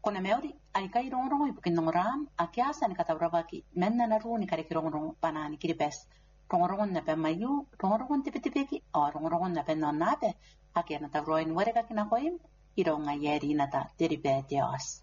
Kona meori, ai kai rongo i pukin nongoram, a kiasa ni kataurawaki, menna na ru ni kariki rongo pana ni kiripes. Rongo na pe mayu, rongo tipitipiki, o rongo na pe nonape, a kia na tauroin wareka kinakoim, i ronga yeri na ta tiripe dios.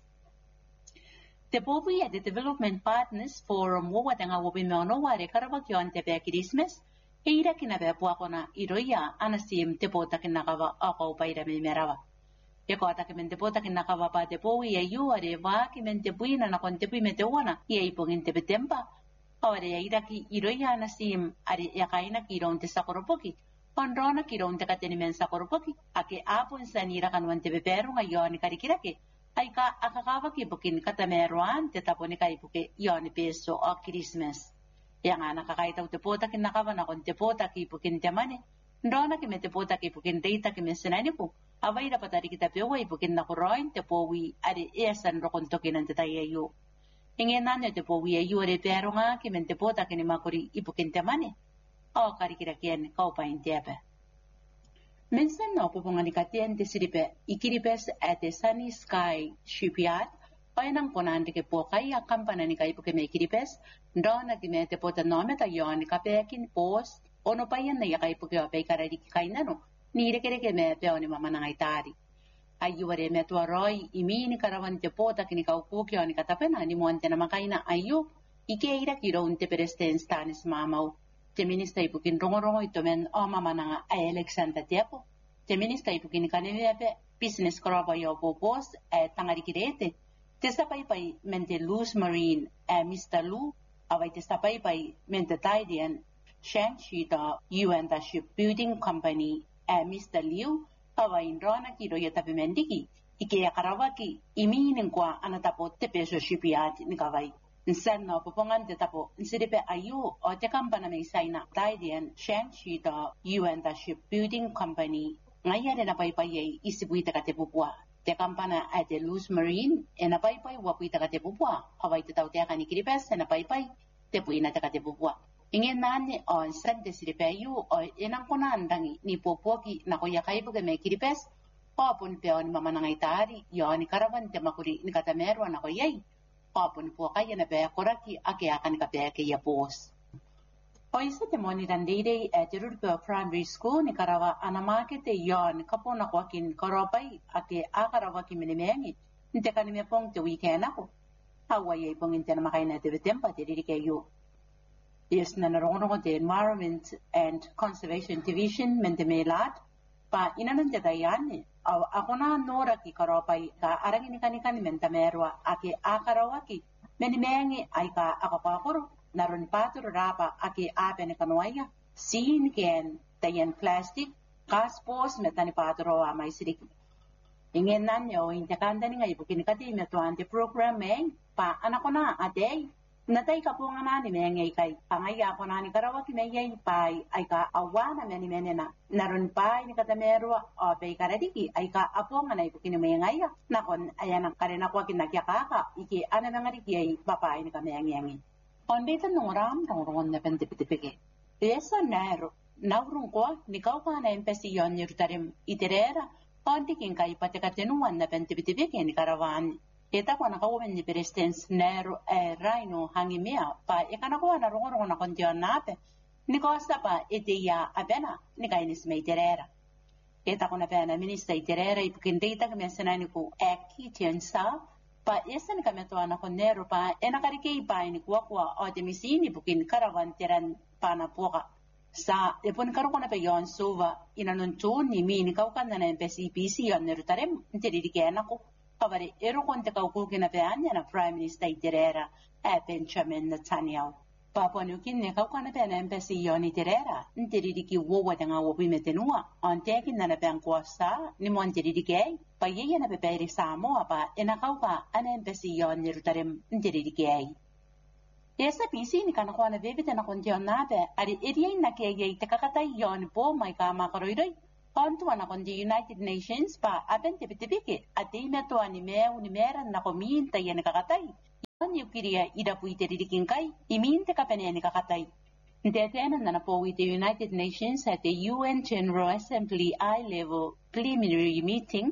Te povi at the Development Partners Forum wowa tanga wobi meono ware karawaki on te pe kirismes, e ira kina pe puakona i roia anasim te pota kinakawa ako upaira me merawa. E ko atake men te pota kinakawa pa te povi e yu are waki men te puina na kon te pui me te wana i e ipongin te petempa. Aware e ira ki i roia anasim are e kaina ki ron te sakoropoki, onrona ki ron te kateni men sakoropoki, ake apun sa nira kanuan te peperunga yoni karikirake, ai ka akakawa ki bukin katameruan te taponi kai buke yoni peso o kirismes. Yang anak kakaitaw te pota kinakawa na kon te pota ki bukin te mane, ndona ki me te pota ki bukin deita ki men sinanipu, awai dapat tadi kita pewa i bukin nakuroin te powi ari esan rokon tokinan te tayayu. Ingin nanya te powi ayu are perunga ki men te pota ki ni makuri i bukin te mane, o karikira kien kau pain tepe. Minsan no pupungan ikatian te siripe ikiripes at the Sunny Sky Shipyard o enang ponan ke pokai a kampana ni kai puke me ikiripes ndona ki me te pota nome ta yon ka pekin post ono payan na yakai puke o peikara di kainano ni reke me pe oni mama na itari ayu are me to roi imini karawan te pota ki ni kau puke oni katapena ni monte na makaina ayu ike ira ki ron te presten stanis mamau. Te minista ipukin rongo ito men o mama nga ay Alexander Tiapo. Te minista ipukin kaniwepe business koroba yo popos tangarikirete. Te sapaypay mente Luz Marine Mr. Lu away te sapaypay mente Tidian Shang-Chi da UN da Shipbuilding Company Mr. Liu away rona kiro yatapi mendiki. Ike akarawaki iminin kwa anatapo te peso shipyard ni kaway. Nsen no pupungan te tapo nsiripe ayu o te kampana may saina Tidian Shang-Chi da UN da Shipbuilding Company ngayari na paypay isibuita ka te pupua. Te kampana at the Luz Marine na paypay wapuita ka te pupua. Haway te tau te akani kiripes na paypay te puina te ka te pupua. Ingin nani o nsen te siripe ayu o inang kunandangi ni pupuaki na kuya kaibuke may kiripes o apun peo ni mamanangay tari yo ni karawan te makuri ni katamerwa na kuyay. Papun po kaya na pe koraki ake akan ka pe kaya pos. O isa te moni randire at Rurpeo Primary School ni karawa anamake te yon kapon ako akin karopay ake akarawa ki minimengi. Nte kanime pong te weekend ako. Hawaii pong inte na makay na te betempa te diri kayo. Yes na narongo te Environment and Conservation Division mente melat pa inanan te dayan ako na nora ki karopay ka arangin kani menta merwa ake akarawaki menimengi ay ka akapakuro naron paturo rapa ake apen kanuaya sin ken tayan plastic kaspos metani paturo amay sirik ingen nanyo intakanda ni ngay bukin kati meto ante program pa anako na ate natay ka po nga nani mengay kay pangaya ko nani karawaki mengay pay ay ka awana meni menena naron pay ni katamerwa o pay karadiki ay ka apo nga na ipukin mengay nakon ayan ang karena ko kinakyakaka iki ana nga riki ay papay ni kamengyangi on dito nung rongon na pentipitipike eso nero naurung ko ni kau ka na empesiyon ni rutarim iterera on dikin kay patikatenuan na pentipitipike ni karawan Eta ko nakawin ni Presidents Nero Rhino hangimia pa ikanako na rongo na kontiyon nape ni kosta pa itiya abena ni kainis may terera. Eta ko na pena Minister terera ipukindita kami sanani ko eki tiyansa pa isa ni kami to na Nero pa nakarikay pa ni kwa o temisini bukin karawan tiran pa na puka. Sa ipon karo ko na pa yon suva inanunchun ni mi ni kaukan na MPCPC yon nerutarem ntiririkena ko. Kawari ero konte kaukuki na peanya na Prime Minister Terera Benjamin Netanyahu. Papua New Guinea kauka na pena embassy yoni Terera ntiririki wowa tanga wopi metenua ontekin na peang kwasa ni mo ntiririki pa yeye na peperi Samoa pa kauka ana embassy yoni rutarem ntiririki. Esa pisi ni kanakwa na bebete na kontiyon nape ari iriay na kaya takakatay yon po may kamakaroidoy. Kontuan ako di United Nations pa apen tipitipiki at di meto unimeran na kuminta yan nakakatay. Yan yung kiriya idapuite diriking kay, iminte ka pa niya nakakatay. Ndetenan na po with the United Nations at the UN General Assembly high-level preliminary meeting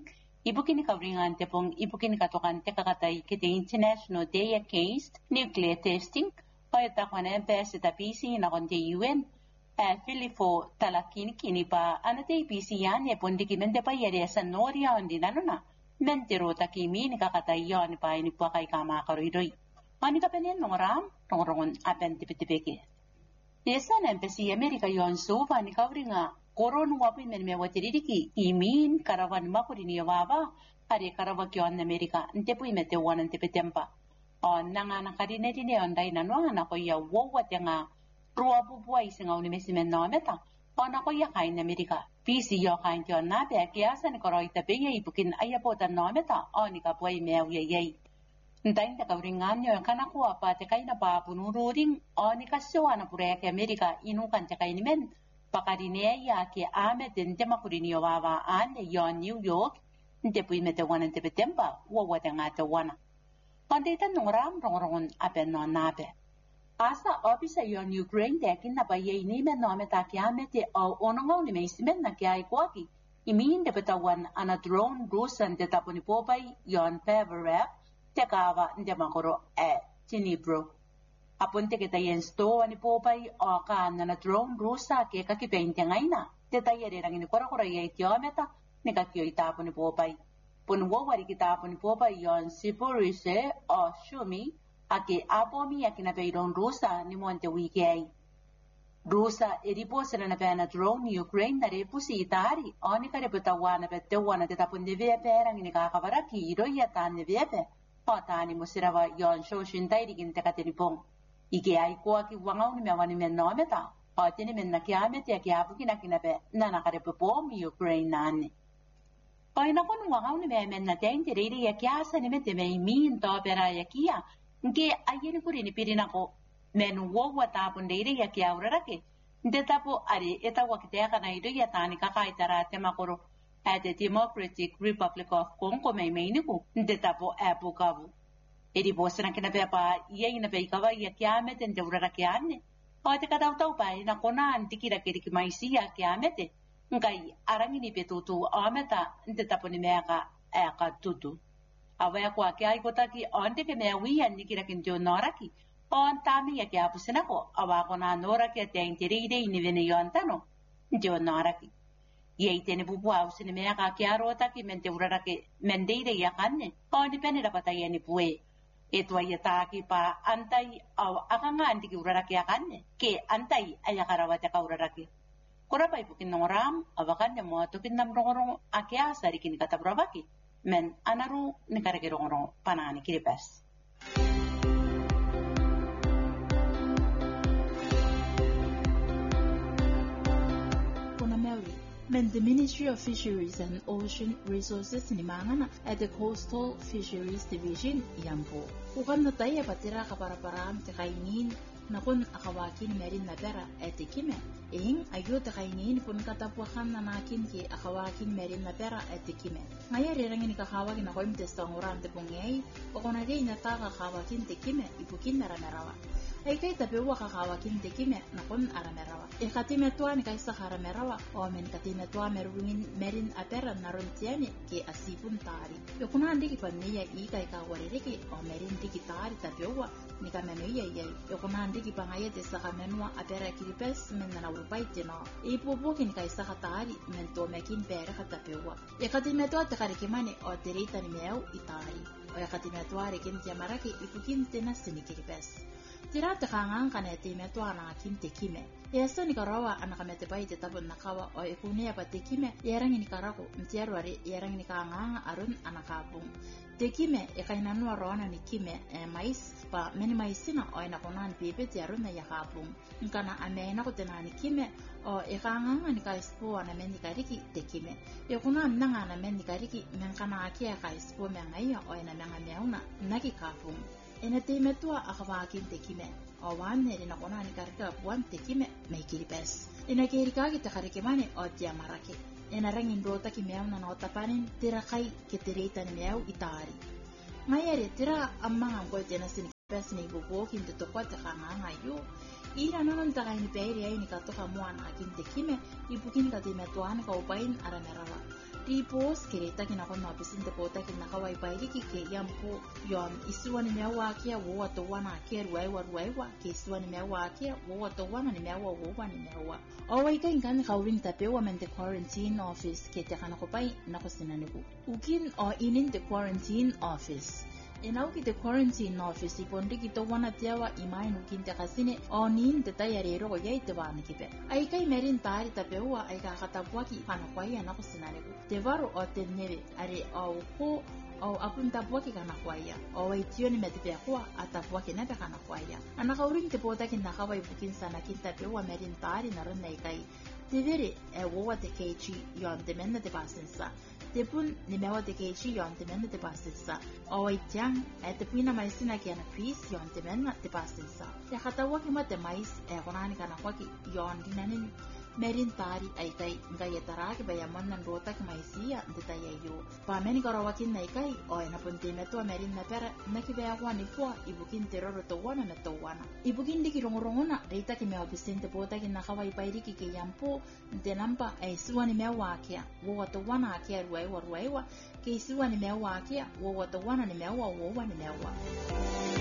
Ibukini kauringan tepong ibukini katokan tekakatay kiti International Day Against Nuclear Testing payata kwana pesi tapisi na konti UN Filifo talakini kini pa anate PC yan e pondiki mente pa yere sa noria ondi nanuna mentero takimi ni kakatay yon pa ini pa kay kama karoidoy ani kapenen nongram tongorongon apen tipitipiki yesa na empesi Amerika yon suva ni kauringa koron wapi men me watiriki imin karavan makurini wawa are karavakyon Amerika ntepu imete wanan tipitempa on nanga nakarine dine ondai nano na ko ya wowa tenga ruwa bubuay singa unimesimen no meta on ako ya kain Amerika PC yo kain tyon na be kiasa ni koroy tabe ye ibukin ayapotan no meta on ka buay mew ye ntain ta kauringan yo kana ko apa te kaina pa punururing on ka so ana pure ke Amerika inu kan te kain men pakarine ya ke ame tente makurini wawa an yo New York nte pui mete wana nte petempa wo te ngate wana onde ta nongram rongorongon apen no nabe asa ofisa yo Ukraine de kinna ba ye ni men no meta ke ame te o onongo ni meisimen na ke ai kwaki imin de petawan ana drone rusan de taponi popai yon favorite te kava nte makoro tinibro apunte ke tayen sto ani popai o ka na drone rusa ke ka ki painting aina te tayere rang ni kora ye tiometa ni ka kyo itapo ni popai pun wo wari kitapo ni popai yon sipurise o shumi ake apomi akina peiron rusa ni monte wikei rusa eripo sena na pena drone ni Ukraine na repusi itari oni ka reputawana pete wana te tapun de vepe rang ni ka kavaraki iro ya tan de vepe patani musirawa yon shoshin tairi kin te katenipong ike ai ko ki wangau ni mewani men no meta patini men na kiame te ki apu kina kina pe na na kare po mi Ukraine nani paina kon wangau ni men na ten te riri ya kiasa ni mete me min to pera ya kia nge ayeni kuri ni pirina ko men wo wata pun riri ya kia urarake nde tapo ari eta wakite kana ido ya tani ka kai tara te makoro at the Democratic Republic of Congo me ni ko nde tapo apu kavu eri bosna kina pe pa ye ina pe kawa ya kiame ten de urarake ane o te ka tau pa ina kona antikira ke ki maisia kiame te ngai arangi ni petutu ameta nte taponi meka ka tutu awe ko ake ai kota ki onte ke me wi an ni kira kin jo noraki on tami ya ke apusena ko awa ko na noraki te interi ide ni vene yontano jo noraki ye itene bubu ausine meka ke arota ki mente urarake mendeire ya kanne on dipene da pata ye ni pue eto ya ta ki pa antai aw akanga antiki urarake ya kanne ke antai ayakarawa ta ka urarake kora pa ipukin nongram abakan ya mo tukin nam rongorong akya sarikin kata brabaki men anaru ni kareke rongorong panani kiripes Men the Ministry of Fisheries and Ocean Resources ni mangana at the Coastal Fisheries Division Yampo. Ukan na tayo patira kaparaparam te kainin na kun akawakin merin na pera ete kime. Ing ayo te kainin pun katapuakan na nakin ki akawakin merin na pera ete kime. Ngaya rirangin kakawagin ako yung testanguran te pungay o kunagay na ta kakawakin te kime ipukin na ramerawa. Ay kay tabiwa kakawakin te kime na kun aramerawa. Ikatimetua ni kaysa karamerawa o men katimetua merin apera naron tiani ke asipun tari. Yokuna andi ki paniya i kay kawaririki o merin di tari tabiwa ni kamenuya yay. Yokuna andi ki pangaya te sa kamenua apera kiripes men na urupay tino. Ipupukin kaysa katari men to mekin pera katabiwa. Ikatimetua te karikimani o terita ni meaw itari. O ikatimetua rikin tiamaraki ipukin tinas ni kiripes. Tira te kangang kanete metua na kim te kime. Yasa ni karawa anak kamete pai te tapon nakawa o ikunia pa te kime yarang ni karako mtiarwari yarang ni kangang arun anakapung. Te kime ekainanua roana ni kime mais pa meni maisina o enakonan pepe te arun na yakapung. Nkana ameina ko te nani kime o ekangang ni kaispo na meni kariki te kime. Yokuna nanga na meni kariki menkana akia kaispo mengaya o enamenga meuna naki kapung. Ena te metua akawakin te kime. O wane rin ako na ni karika buwan te kime may kilipes. Ena kirika kita karikimane o tiya marake. Ena rangin rota ki meaw na naotapanin tira kay kitirita ni meaw itari. Ngayari tira amang ang koy tina sinikipes ni bubukin tutukwa te kangangayo. Ira naman takay ni peri ay ni katoka mua na akin te kime ibukin ka te metuan ka upain aramerawa. Di pos kereta kina kon mabisin te pota kina kawai baiki ke yampo yon isuani mewa kia wo to wana ke ruaiwa ke isuani mewa kia wo to wana ni mewa wo wani mewa. Owai ka ingan kawring tapewa men the quarantine office ke te kana ko pai na ko sinaniku. Ukin o inin the quarantine office. Enau ki the quarantine office ipondi ki to wana tiawa imain ukin te kasine o nin te tayarero ko yai te wana kipe. Ai kai merin tari tapewa ai ka katapwa ki kana kwai na ko sinaniku. Te varo o te neve are au ko au apunta puaki kana kwaya o waitioni metepea kwa atapua kinebe kana kwaya ana kauring te pota kin nakawai bukin sana kinta pewa merin tari na ronna ikai te vere e wowa te keichi yon te menna te pasensa te pun ni mewa te keichi yon te menna te pasensa o waitiang e te puina maisina ki ana kris yon te menna te pasensa te hatawa kima te mais e konani kana kwaki yon dinanin merin tari ai kai ngai taraki baya mannan rota ki maisia ndeta yayo pa meni karawakin nai kai o ena ponte meto merin na pera na ki baya wani kwa ibukin teroro to wana na to wana ibukin diki rongorongona reita ki mea bisente pota ki nakawai pairiki ke yampo de nampa ai suani mea wakia wo to wana akia ruaiwa ke suani mea wakia wo to wana ni mea wa wo wani mea wa